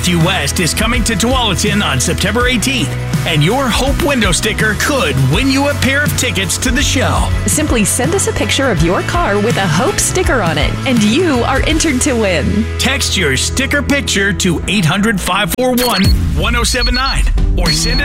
Matthew West is coming to Tualatin on September 18th, and your Hope window sticker could win you a pair of tickets to the show. Simply send us a picture of your car with a Hope sticker on it, and you are entered to win. Text your sticker picture to 800-541-1079 or send it